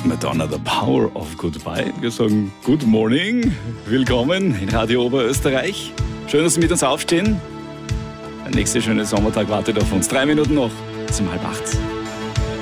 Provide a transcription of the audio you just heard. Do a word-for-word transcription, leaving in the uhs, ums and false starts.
Madonna, The Power of Goodbye. Wir sagen Good Morning, willkommen in Radio Oberösterreich. Schön, dass Sie mit uns aufstehen. Der nächste schöne Sommertag wartet auf uns. Drei Minuten noch zum halb acht.